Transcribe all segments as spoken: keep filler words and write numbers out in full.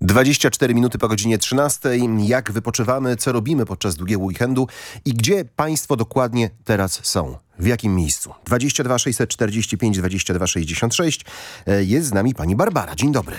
dwadzieścia cztery minuty po godzinie trzynastej. Jak wypoczywamy, co robimy podczas długiego weekendu i gdzie państwo dokładnie teraz są? W jakim miejscu? dwadzieścia dwa sześćset czterdzieści pięć dwadzieścia dwa sześćdziesiąt sześć. Jest z nami pani Barbara. Dzień dobry.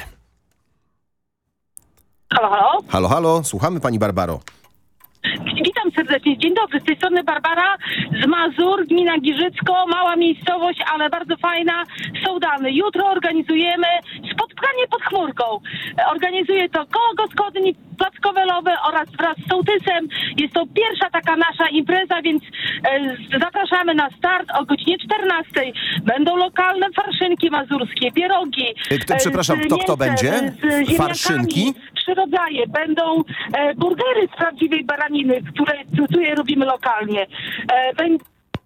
Halo, halo? Halo, halo. Słuchamy pani Barbaro. Witam serdecznie. Dzień dobry, z tej strony Barbara z Mazur, gmina Giżycko, mała miejscowość, ale bardzo fajna. Sołdany. Jutro organizujemy spotkanie pod chmurką. Organizuje to koło gospodyń, plackowe lowy oraz wraz z sołtysem. Jest to pierwsza taka nasza impreza, więc e, zapraszamy na start o godzinie czternastej. Będą lokalne farszynki mazurskie, pierogi. Kto, przepraszam, kto, kto będzie? Z Farszynki? Trzy rodzaje. Będą e, burgery z prawdziwej baraniny, które tutaj robimy lokalnie. E, będ...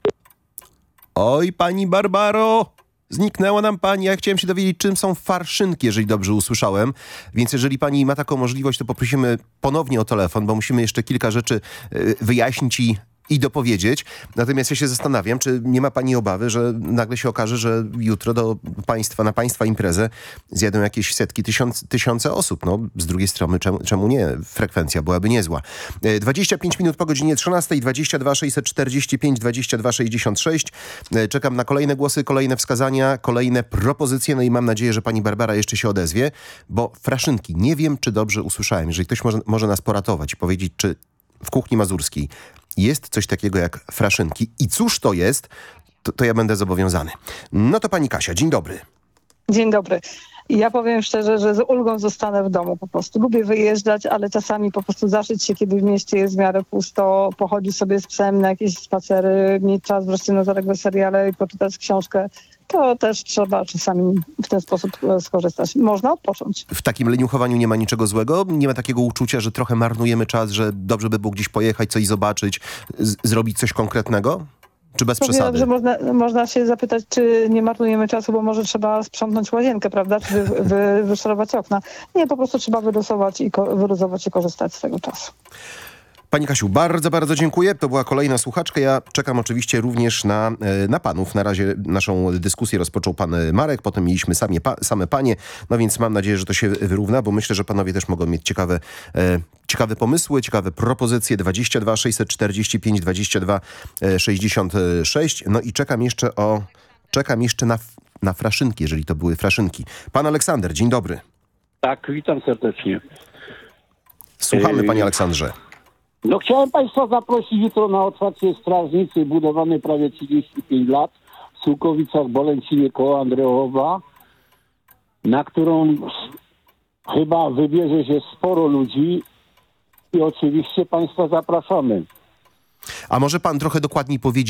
Oj, pani Barbaro! Zniknęła nam pani. Ja chciałem się dowiedzieć, czym są farszynki, jeżeli dobrze usłyszałem. Więc jeżeli pani ma taką możliwość, to poprosimy ponownie o telefon, bo musimy jeszcze kilka rzeczy wyjaśnić i i dopowiedzieć. Natomiast ja się zastanawiam, czy nie ma pani obawy, że nagle się okaże, że jutro do państwa, na państwa imprezę zjadą jakieś setki, tysiąc, tysiące osób. No, z drugiej strony, czemu, czemu nie? Frekwencja byłaby niezła. dwadzieścia pięć minut po godzinie trzynastej, dwadzieścia dwa sześćset czterdzieści pięć dwadzieścia dwa sześćdziesiąt sześć. Czekam na kolejne głosy, kolejne wskazania, kolejne propozycje, no i mam nadzieję, że pani Barbara jeszcze się odezwie, bo fraszynki, nie wiem, czy dobrze usłyszałem. Jeżeli ktoś może, może nas poratować i powiedzieć, czy w kuchni mazurskiej jest coś takiego jak fraszynki i cóż to jest, to, to ja będę zobowiązany. No to pani Kasia, dzień dobry. Dzień dobry. Ja powiem szczerze, że z ulgą zostanę w domu po prostu. Lubię wyjeżdżać, ale czasami po prostu zaszyć się, kiedy w mieście jest w miarę pusto, pochodzić sobie z psem na jakieś spacery, mieć czas wreszcie na zaległe seriale i poczytać książkę. To też trzeba czasami w ten sposób skorzystać. Można odpocząć. W takim leniuchowaniu nie ma niczego złego? Nie ma takiego uczucia, że trochę marnujemy czas, że dobrze by było gdzieś pojechać, coś zobaczyć, z- zrobić coś konkretnego? Czy bez Powiem, przesady? że można, można się zapytać, czy nie marnujemy czasu, bo może trzeba sprzątnąć łazienkę, prawda? Czy wy, wy, wyszorować okna. Nie, po prostu trzeba wyluzować i, ko- wyluzować i korzystać z tego czasu. Pani Kasiu, bardzo, bardzo dziękuję. To była kolejna słuchaczka. Ja czekam oczywiście również na, na panów. Na razie naszą dyskusję rozpoczął pan Marek, potem mieliśmy same, pa, same panie, no więc mam nadzieję, że to się wyrówna, bo myślę, że panowie też mogą mieć ciekawe, e, ciekawe pomysły, ciekawe propozycje. dwadzieścia dwa sześćset czterdzieści pięć dwadzieścia dwa sześćdziesiąt sześć. No i czekam jeszcze o, czekam jeszcze na, na fraszynki, jeżeli to były fraszynki. Pan Aleksander, dzień dobry. Tak, witam serdecznie. Słuchamy, panie Aleksandrze. No chciałem państwa zaprosić jutro na otwarcie strażnicy budowanej prawie trzydzieści pięć lat w Sułkowicach, Bolęcinie koło Andreowa, na którą chyba wybierze się sporo ludzi i oczywiście państwa zapraszamy. A może pan trochę dokładniej powiedzieć,